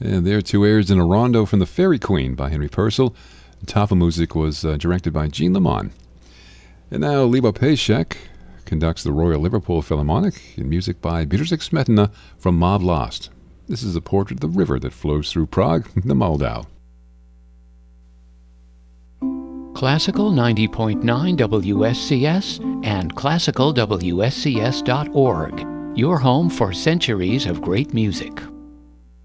And there, two airs in a rondo from the Fairy Queen by Henry Purcell. Tafelmusik was directed by Jean Lamont. And now Liba Pejcek conducts the Royal Liverpool Philharmonic in music by Bedřich Smetana from Mob Lost. This is a portrait of the river that flows through Prague, the Moldau. Classical 90.9 WSCS and classicalwscs.org, your home for centuries of great music.